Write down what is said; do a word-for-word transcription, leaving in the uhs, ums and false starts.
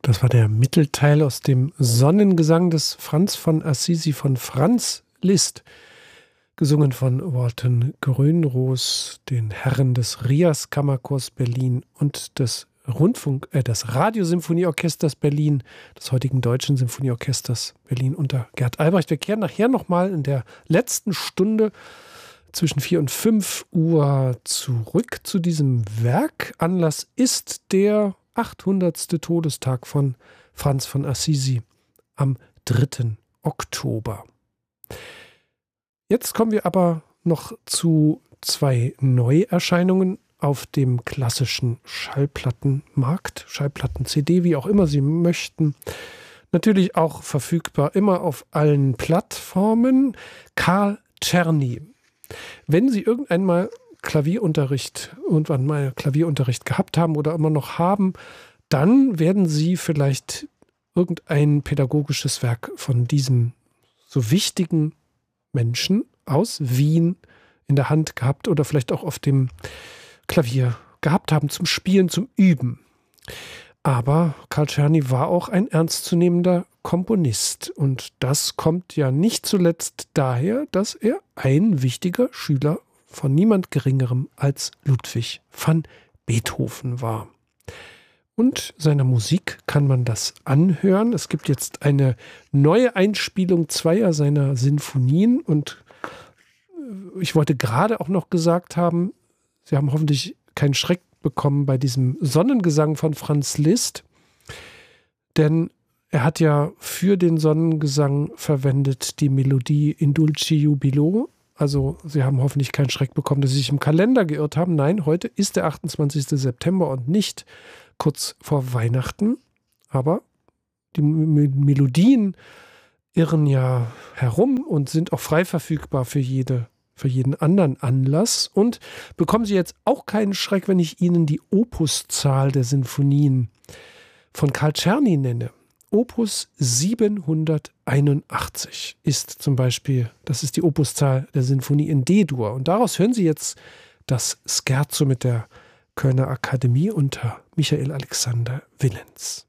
Das war der Mittelteil aus dem Sonnengesang des Franz von Assisi von Franz Liszt, gesungen von Walton Grönroos, den Herren des Rias Kammerchors Berlin und des Rundfunk, äh, des Radiosymphonieorchesters Berlin, des heutigen Deutschen Symphonieorchesters Berlin unter Gerd Albrecht. Wir kehren nachher nochmal in der letzten Stunde zwischen vier und fünf Uhr zurück zu diesem Werk. Anlass ist der achthundertste Todestag von Franz von Assisi am dritten Oktober. Jetzt kommen wir aber noch zu zwei Neuerscheinungen auf dem klassischen Schallplattenmarkt, Schallplatten-C D, wie auch immer Sie möchten. Natürlich auch verfügbar immer auf allen Plattformen. Carl Czerny. Wenn Sie irgendeinmal Klavierunterricht, irgendwann mal Klavierunterricht gehabt haben oder immer noch haben, dann werden Sie vielleicht irgendein pädagogisches Werk von diesem so wichtigen Menschen aus Wien in der Hand gehabt oder vielleicht auch auf dem Klavier gehabt haben zum Spielen, zum Üben. Aber Carl Czerny war auch ein ernstzunehmender Komponist und das kommt ja nicht zuletzt daher, dass er ein wichtiger Schüler von niemand Geringerem als Ludwig van Beethoven war. Und seiner Musik kann man das anhören. Es gibt jetzt eine neue Einspielung zweier seiner Sinfonien und ich wollte gerade auch noch gesagt haben, Sie haben hoffentlich keinen Schreck bekommen bei diesem Sonnengesang von Franz Liszt, denn er hat ja für den Sonnengesang verwendet die Melodie In Dulci Jubilo. Also Sie haben hoffentlich keinen Schreck bekommen, dass Sie sich im Kalender geirrt haben. Nein, heute ist der achtundzwanzigste September und nicht kurz vor Weihnachten. Aber die M- Melodien irren ja herum und sind auch frei verfügbar für jede für jeden anderen Anlass. Und bekommen Sie jetzt auch keinen Schreck, wenn ich Ihnen die Opuszahl der Sinfonien von Carl Czerny nenne. Opus siebenhunderteinundachtzig ist zum Beispiel, das ist die Opuszahl der Sinfonie in D-Dur. Und daraus hören Sie jetzt das Scherzo mit der Kölner Akademie unter Michael Alexander Willens.